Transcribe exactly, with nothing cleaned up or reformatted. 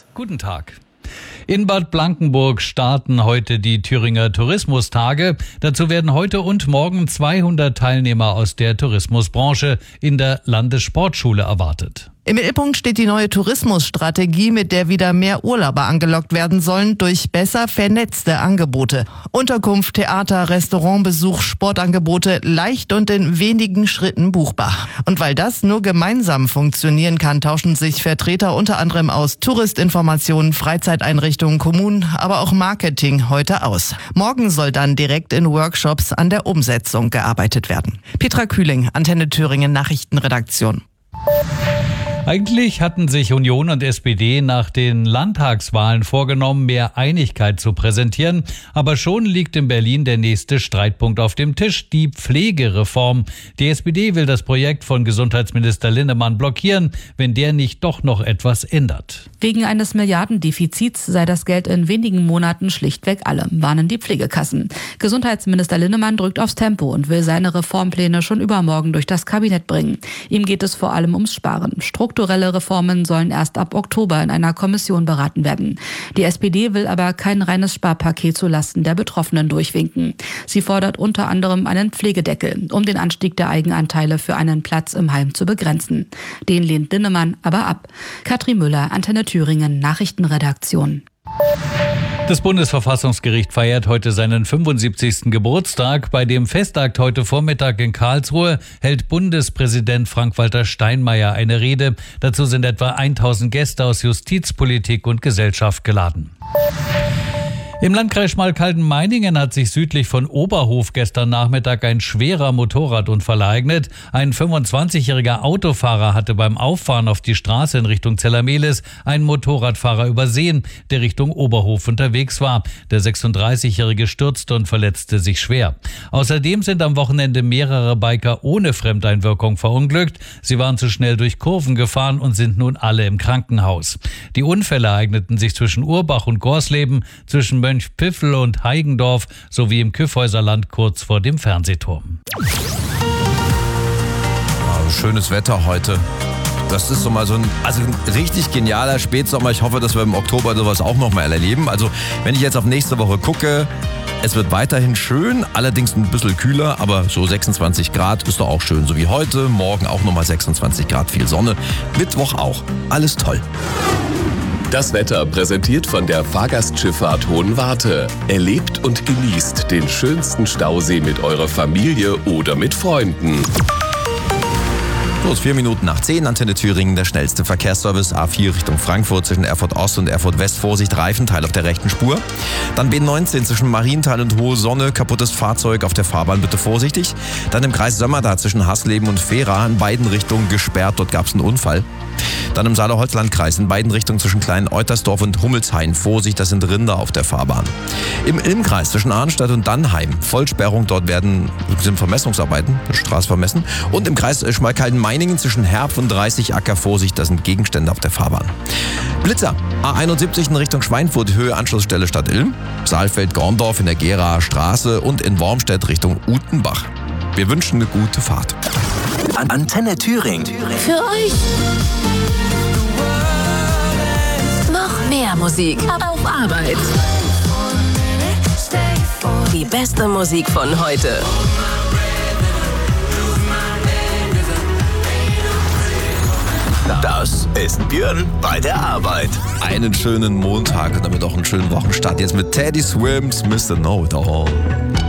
Podcast. Guten Tag. In Bad Blankenburg starten heute die Thüringer Tourismustage. Dazu werden heute und morgen zweihundert Teilnehmer aus der Tourismusbranche in der Landessportschule erwartet. Im Mittelpunkt steht die neue Tourismusstrategie, mit der wieder mehr Urlauber angelockt werden sollen durch besser vernetzte Angebote. Unterkunft, Theater, Restaurantbesuch, Sportangebote leicht und in wenigen Schritten buchbar. Und weil das nur gemeinsam funktionieren kann, tauschen sich Vertreter unter anderem aus Touristinformationen, Freizeiteinrichtungen, Kommunen, aber auch Marketing heute aus. Morgen soll dann direkt in Workshops an der Umsetzung gearbeitet werden. Petra Kühling, Antenne Thüringen Nachrichtenredaktion. Eigentlich hatten sich Union und S P D nach den Landtagswahlen vorgenommen, mehr Einigkeit zu präsentieren. Aber schon liegt in Berlin der nächste Streitpunkt auf dem Tisch, die Pflegereform. Die S P D will das Projekt von Gesundheitsminister Linnemann blockieren, wenn der nicht doch noch etwas ändert. Wegen eines Milliardendefizits sei das Geld in wenigen Monaten schlichtweg alle, warnen die Pflegekassen. Gesundheitsminister Linnemann drückt aufs Tempo und will seine Reformpläne schon übermorgen durch das Kabinett bringen. Ihm geht es vor allem ums Sparen. Strukturelle Reformen sollen erst ab Oktober in einer Kommission beraten werden. Die S P D will aber kein reines Sparpaket zulasten der Betroffenen durchwinken. Sie fordert unter anderem einen Pflegedeckel, um den Anstieg der Eigenanteile für einen Platz im Heim zu begrenzen. Den lehnt Linnemann aber ab. Katrin Müller, Antenne Thüringen, Nachrichtenredaktion. Das Bundesverfassungsgericht feiert heute seinen fünfundsiebzigsten Geburtstag. Bei dem Festakt heute Vormittag in Karlsruhe hält Bundespräsident Frank-Walter Steinmeier eine Rede. Dazu sind etwa tausend Gäste aus Justiz, Politik und Gesellschaft geladen. Im Landkreis Schmalkalden-Meiningen hat sich südlich von Oberhof gestern Nachmittag ein schwerer Motorradunfall ereignet. Ein fünfundzwanzigjähriger Autofahrer hatte beim Auffahren auf die Straße in Richtung Zellermehlis einen Motorradfahrer übersehen, der Richtung Oberhof unterwegs war. Der sechsunddreißigjährige stürzte und verletzte sich schwer. Außerdem sind am Wochenende mehrere Biker ohne Fremdeinwirkung verunglückt. Sie waren zu schnell durch Kurven gefahren und sind nun alle im Krankenhaus. Die Unfälle ereigneten sich zwischen Urbach und Gorsleben, zwischen Mönchpfiffel und Heigendorf sowie im Kyffhäuserland kurz vor dem Fernsehturm. Ja, schönes Wetter heute. Das ist so mal so ein, also ein richtig genialer Spätsommer. Ich hoffe, dass wir im Oktober sowas auch noch mal erleben. Also wenn ich jetzt auf nächste Woche gucke, es wird weiterhin schön, allerdings ein bisschen kühler, aber so sechsundzwanzig Grad ist doch auch schön. So wie heute, morgen auch nochmal sechsundzwanzig Grad, viel Sonne. Mittwoch auch. Alles toll. Das Wetter präsentiert von der Fahrgastschifffahrt Hohenwarte. Erlebt und genießt den schönsten Stausee mit eurer Familie oder mit Freunden. Los, vier Minuten nach zehn, Antenne Thüringen, der schnellste Verkehrsservice. A vier Richtung Frankfurt zwischen Erfurt Ost und Erfurt West. Vorsicht, Reifenteil auf der rechten Spur. Dann B neunzehn zwischen Marienthal und Hohe Sonne. Kaputtes Fahrzeug auf der Fahrbahn, bitte vorsichtig. Dann im Kreis Sömmerda zwischen Hasleben und Fehra in beiden Richtungen gesperrt. Dort gab es einen Unfall. Dann im Saale-Holzland-Kreis in beiden Richtungen zwischen Klein-Eutersdorf und Hummelshain. Vorsicht, das sind Rinder auf der Fahrbahn. Im Ilmkreis zwischen Arnstadt und Dannheim. Vollsperrung, dort werden sind Vermessungsarbeiten, Straße vermessen. Und im Kreis Schmalkalden-Meiningen zwischen Herb und dreißig Acker. Vorsicht, das sind Gegenstände auf der Fahrbahn. Blitzer, A einundsiebzig in Richtung Schweinfurt, Höhe Anschlussstelle Stadt Ilm. Saalfeld-Gorndorf in der Geraer Straße und in Wormstedt Richtung Utenbach. Wir wünschen eine gute Fahrt. Antenne Thüringen. Für euch noch mehr Musik auf Arbeit. Die beste Musik von heute. Das ist Björn bei der Arbeit. Einen schönen Montag und damit auch einen schönen Wochenstart. Jetzt mit Teddy Swims, Mister Know It All.